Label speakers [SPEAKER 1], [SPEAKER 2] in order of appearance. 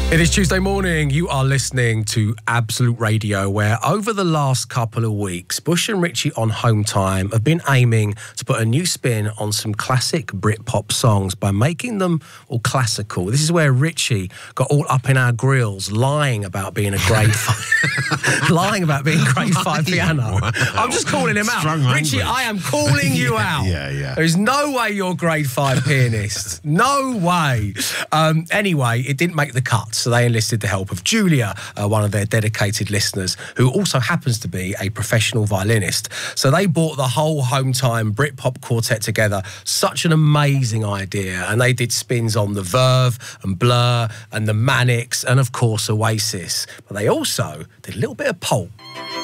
[SPEAKER 1] It is Tuesday morning. You are listening to Absolute Radio, where over the last couple of weeks, Bush and Richie on Home Time have been aiming to put a new spin on some classic Britpop songs by making them all classical. This is where Richie got all up in our grills, lying about being a grade 5, lying about being grade 5 piano.
[SPEAKER 2] Wow.
[SPEAKER 1] I'm just calling him out.
[SPEAKER 2] Strong
[SPEAKER 1] Richie,
[SPEAKER 2] language.
[SPEAKER 1] I am calling you out.
[SPEAKER 2] Yeah.
[SPEAKER 1] There's no way you're grade 5 pianist. No way. Anyway, it didn't make the cut. So they enlisted the help of Julia, one of their dedicated listeners, who also happens to be a professional violinist. So they brought the whole Home Time Britpop quartet together. Such an amazing idea. And they did spins on the Verve and Blur and the Manics and, of course, Oasis. But they also did a little bit of Pulp.